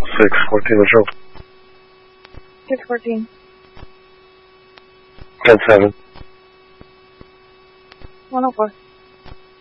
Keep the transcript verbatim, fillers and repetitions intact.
six fourteen, Mitchell. six fourteen. ten seven. one oh four.